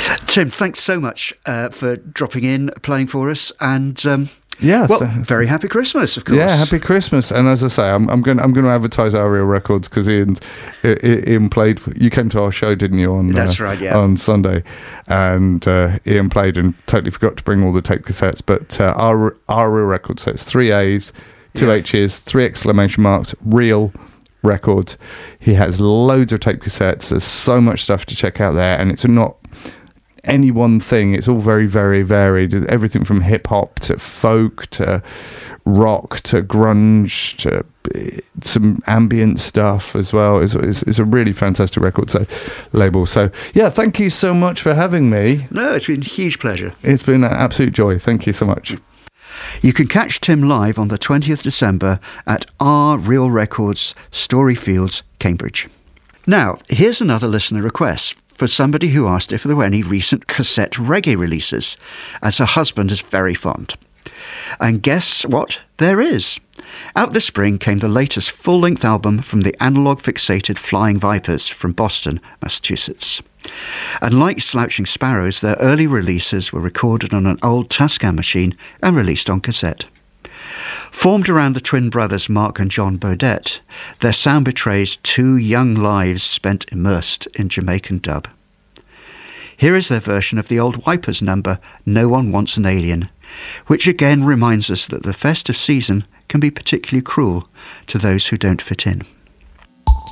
Tim, thanks so much for dropping in, playing for us, and very happy Christmas, of course. Yeah, happy Christmas. And as I say, I'm going to advertise Our Real Records because Ian played. You came to our show, didn't you? That's right, yeah. On Sunday, and Ian played and totally forgot to bring all the tape cassettes. But Our Real Records, so it's 3 A's, 2 H's, 3 exclamation marks, Real Records. He has loads of tape cassettes. There's so much stuff to check out there, and it's not any one thing. It's all very, very varied. Everything from hip hop to folk to rock to grunge to some ambient stuff as well. It's a really fantastic record label. So yeah, thank you so much for having me. No, it's been a huge pleasure. It's been an absolute joy. Thank you so much. You can catch Tim live on the 20th December at Our Real Records, Storyfields, Cambridge. Now, here's another listener request for somebody who asked if there were any recent cassette reggae releases, as her husband is very fond. And guess what? There is. Out this spring came the latest full-length album from the analog-fixated Flying Vipers from Boston, Massachusetts. And like Slouching Sparrows, their early releases were recorded on an old Tascam machine and released on cassette. Formed around the twin brothers Mark and John Baudet, their sound betrays 2 young lives spent immersed in Jamaican dub. Here is their version of the old Wipers number, No One Wants an Alien, which again reminds us that the festive season can be particularly cruel to those who don't fit in.